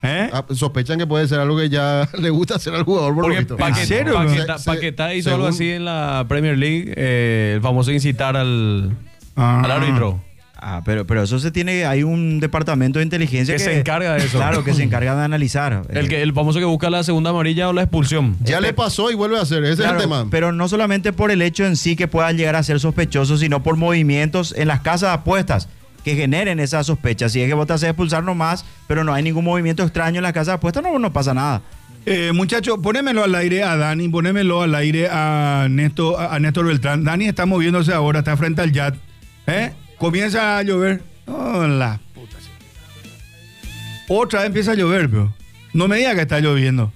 Sospechan que puede ser algo que ya le gusta hacer al jugador por lo visto. Paquetá hizo algo así en la Premier League, el famoso incitar al árbitro. Pero eso hay un departamento de inteligencia que se encarga de eso. Claro, que se encarga de analizar. El famoso que busca la segunda amarilla o la expulsión. Ya le pasó y vuelve a hacer, ese es el tema. Pero no solamente por el hecho en sí que puedan llegar a ser sospechosos, sino por movimientos en las casas de apuestas que generen esas sospechas. Si es que vos te haces expulsar nomás, pero no hay ningún movimiento extraño en las casas de apuestas, no pasa nada. Muchachos, ponémelo al aire a Dani, ponémelo al aire a Néstor Beltrán. Dani está moviéndose ahora, está frente al yat. Comienza a llover. Oh, la puta. Otra vez empieza a llover, pero no me diga que está lloviendo.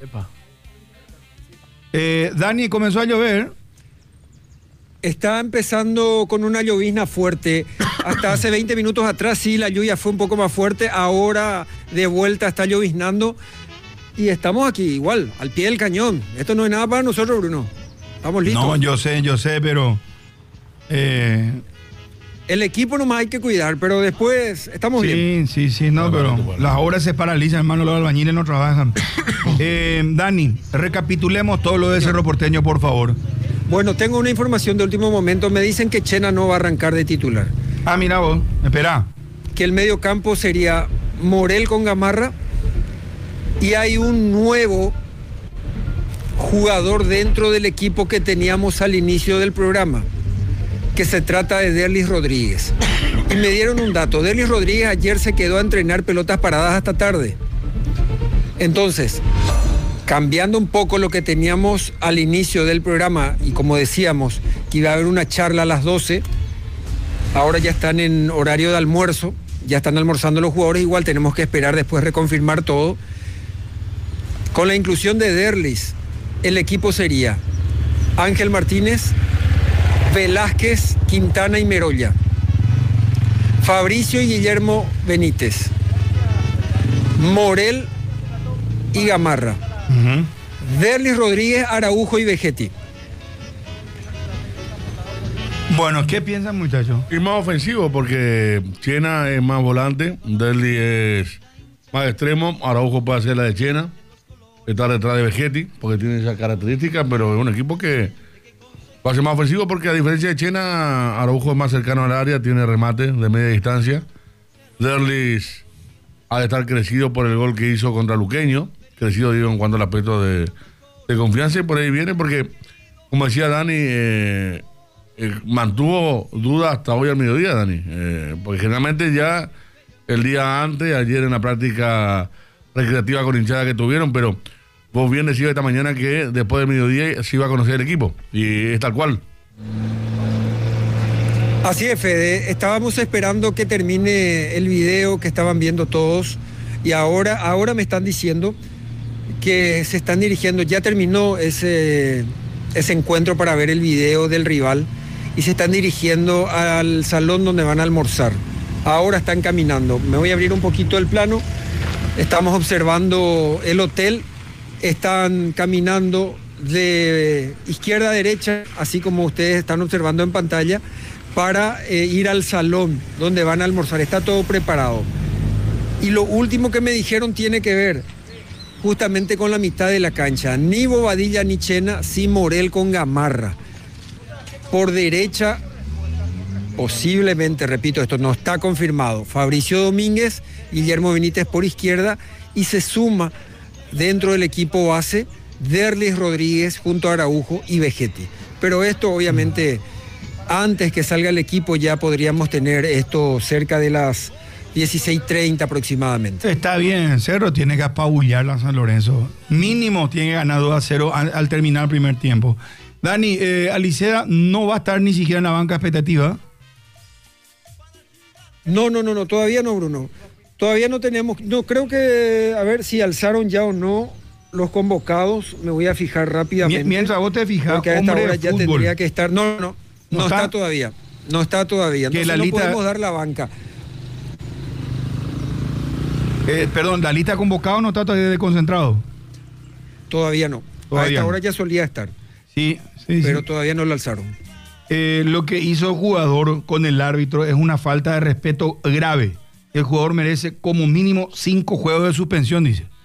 Dani, comenzó a llover. Está empezando con una llovizna fuerte. Hasta hace 20 minutos atrás sí la lluvia fue un poco más fuerte. Ahora de vuelta está lloviznando. Y estamos aquí igual, al pie del cañón. Esto no es nada para nosotros, Bruno. Estamos listos. No, yo sé, pero... El equipo nomás hay que cuidar, pero después estamos bien. Sí, pero las obras se paralizan, hermano, los albañiles no trabajan. Dani, recapitulemos todo lo de Cerro Porteño, por favor. Bueno, tengo una información de último momento. Me dicen que Chena no va a arrancar de titular. Mira vos, espera. Que el medio campo sería Morel con Gamarra y hay un nuevo jugador dentro del equipo que teníamos al inicio del programa, que se trata de Derlis Rodríguez. Y me dieron un dato. Derlis Rodríguez ayer se quedó a entrenar pelotas paradas hasta tarde. Entonces, cambiando un poco lo que teníamos al inicio del programa, y como decíamos, que iba a haber una charla a las 12, ahora ya están en horario de almuerzo, ya están almorzando los jugadores, igual tenemos que esperar después reconfirmar todo. Con la inclusión de Derlis, el equipo sería Ángel Martínez, Velázquez, Quintana y Merolla, Fabricio y Guillermo Benítez, Morel y Gamarra, Derlis Rodríguez, Araujo y Vegetti. Bueno, ¿qué piensan, muchachos? Y más ofensivo, porque Chena es más volante, Derlis es más extremo, Araujo puede hacer la de Chena, está detrás de Vegetti, porque tiene esa característica, pero es un equipo que va a ser más ofensivo porque a diferencia de Chena, Araujo es más cercano al área, tiene remate de media distancia. Derlis ha de estar crecido por el gol que hizo contra Luqueño, crecido digo en cuanto al aspecto de confianza, y por ahí viene porque, como decía Dani, mantuvo dudas hasta hoy al mediodía, Dani, porque generalmente ya el día antes, ayer en la práctica recreativa con hinchada que tuvieron, pero vos bien decías esta mañana que después del mediodía se iba a conocer el equipo, y es tal cual. Así es, Fede. Estábamos esperando que termine el video que estaban viendo todos, y ahora me están diciendo que se están dirigiendo, ya terminó ese encuentro para ver el video del rival, y se están dirigiendo al salón donde van a almorzar. Ahora están caminando. Me voy a abrir un poquito el plano. Estamos observando el hotel. Están caminando de izquierda a derecha, así como ustedes están observando en pantalla, para ir al salón donde van a almorzar. Está todo preparado. Y lo último que me dijeron tiene que ver justamente con la mitad de la cancha. Ni Bobadilla ni Chena, sí Morel con Gamarra. Por derecha, posiblemente, repito, esto no está confirmado, Fabricio Domínguez, Guillermo Benítez por izquierda, y se suma dentro del equipo base Derlis Rodríguez junto a Araujo y Vegetti. Pero esto obviamente, antes que salga el equipo ya podríamos tener esto cerca de las 16:30 aproximadamente. Está bien, Cerro tiene que apabullar a San Lorenzo. Mínimo tiene que ganar 2-0 al terminar el primer tiempo. Dani, Aliceda no va a estar ni siquiera en la banca expectativa. No, todavía no, Bruno. Todavía no tenemos, no creo que, a ver si alzaron ya o no los convocados, me voy a fijar rápidamente. Mientras vos te fijas, porque a esta hora ya tendría que estar, no está todavía, entonces no podemos dar la banca. Perdón, ¿la lista convocado no está todavía de concentrado? Todavía no, a esta hora ya solía estar. Sí. Pero todavía no lo alzaron. Lo que hizo el jugador con el árbitro es una falta de respeto grave. el jugador merece como mínimo 5 juegos de suspensión, dice.